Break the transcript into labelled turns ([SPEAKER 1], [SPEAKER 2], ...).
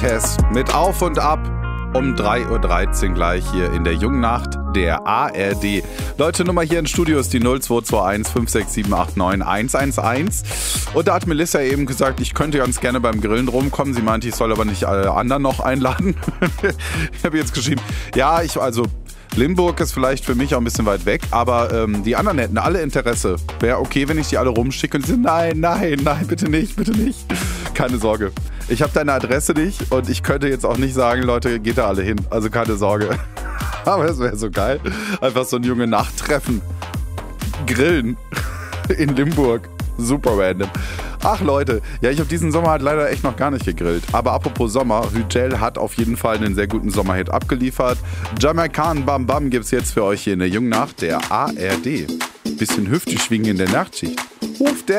[SPEAKER 1] Tess mit Auf und Ab um 3.13 Uhr gleich hier in der Jungnacht der ARD. Leute, Nummer hier im Studio ist die 0221 56789 111. Und da hat Melissa eben gesagt, ich könnte ganz gerne beim Grillen rumkommen. Sie meinte, ich soll aber nicht alle anderen noch einladen. Ich habe jetzt geschrieben, ja, Limburg ist vielleicht für mich auch ein bisschen weit weg, aber die anderen hätten alle Interesse. Wäre okay, wenn ich die alle rumschicke und sie sagen, nein, bitte nicht. Keine Sorge. Ich habe deine Adresse nicht und ich könnte jetzt auch nicht sagen, Leute, geht da alle hin. Also keine Sorge. Aber es wäre so geil. Einfach so ein junge Nachttreffen. Grillen in Limburg. Super random. Ach Leute, ja, ich habe diesen Sommer halt leider echt noch gar nicht gegrillt. Aber apropos Sommer, Hügel hat auf jeden Fall einen sehr guten Sommerhit abgeliefert. Jamaican Bam Bam gibt's jetzt für euch hier in der Jungnacht der ARD. Bisschen hüftig schwingen in der Nachtschicht. Ruft der